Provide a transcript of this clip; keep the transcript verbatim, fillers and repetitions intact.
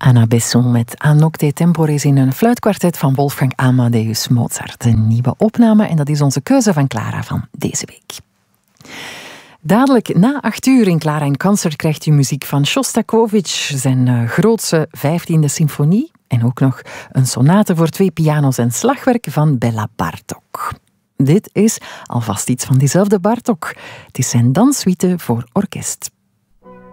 Anna Besson met A Nocte Temporis in een fluitkwartet van Wolfgang Amadeus Mozart. Een nieuwe opname en dat is onze keuze van Clara van deze week. Dadelijk na acht uur in Clara in Concert krijgt u muziek van Shostakovich, zijn uh, grootste vijftiende symfonie en ook nog een sonate voor twee piano's en slagwerk van Bela Bartok. Dit is alvast iets van diezelfde Bartok. Het is zijn danssuite voor orkest.